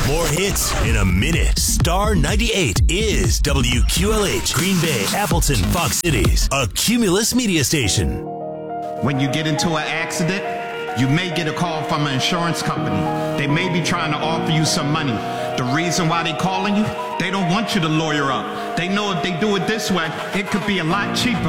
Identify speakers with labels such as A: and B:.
A: More hits in a minute. Star 98 is WQLH, Green Bay, Appleton, Fox Cities, a Cumulus media station.
B: When you get into an accident, you may get a call from an insurance company. They may be trying to offer you some money. The reason why they're calling you, they don't want you to lawyer up. They know if they do it this way, it could be a lot cheaper.